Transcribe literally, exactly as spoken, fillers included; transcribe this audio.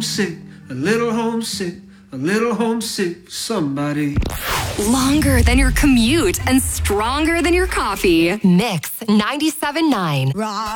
homesick, a little homesick, a little homesick for somebody. Longer than your commute and stronger than your coffee. Mix ninety-seven point nine.